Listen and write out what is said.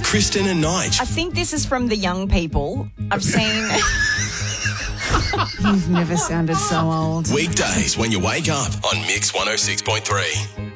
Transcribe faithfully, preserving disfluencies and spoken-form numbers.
Kristen and Nige. I think this is from the young people. I've seen... You've never sounded so old. Weekdays when you wake up on Mix one oh six point three.